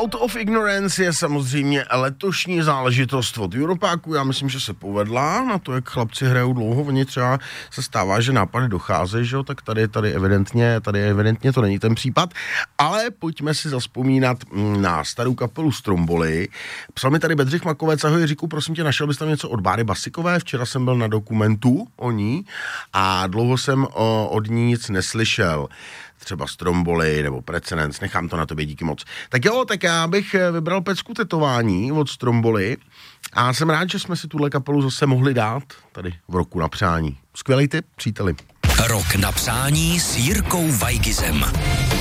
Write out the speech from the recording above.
Out of Ignorance je samozřejmě letošní záležitost od Europáku. Já myslím, že se povedla na to, jak chlapci hrajou dlouho. Oni třeba se stává, že nápady docházejí, že jo, tak tady evidentně to není ten případ. Ale pojďme si zazpomínat na starou kapelu Stromboli. Psal mi tady Bedřich Makovec: ahoj Jiříku, prosím tě, našel bys tam něco od Báry Basikové? Včera jsem byl na dokumentu o ní a dlouho jsem od ní nic neslyšel. Třeba Stromboli nebo Precedens, nechám to na tobě, díky moc. Tak jo, tak já bych vybral pecku tetování od Stromboli a jsem rád, že jsme si tuhle kapelu zase mohli dát tady v Roku na přání. Skvělej tip, příteli. Rok na přání s Jirkou Weigizem.